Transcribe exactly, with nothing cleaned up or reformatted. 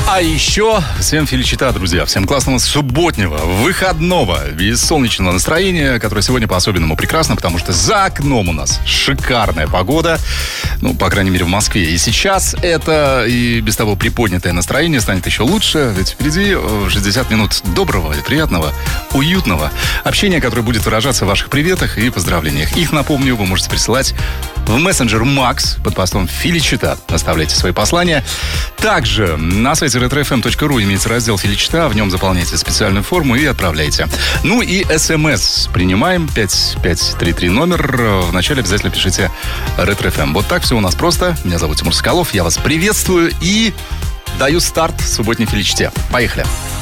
А еще всем феличита, друзья. Всем классного субботнего, выходного и солнечного настроения, которое сегодня по-особенному прекрасно, потому что за окном у нас шикарная погода. Ну, по крайней мере, в Москве. И сейчас это и без того приподнятое настроение станет еще лучше. Ведь впереди шестьдесят минут доброго и приятного, уютного общения, которое будет выражаться в ваших приветах и поздравлениях. Их, напомню, вы можете присылать в мессенджер Макс под постом Феличита. Оставляйте свои послания. Также на сайте ретро эф эм точка ру имеется раздел Феличита. В нем заполняйте специальную форму и отправляйте. Ну и СМС принимаем. пять пять три три номер. Вначале обязательно пишите ретро эф эм. Вот так все у нас просто. Меня зовут Тимур Соколов. Я вас приветствую и даю старт субботней Феличите. Поехали.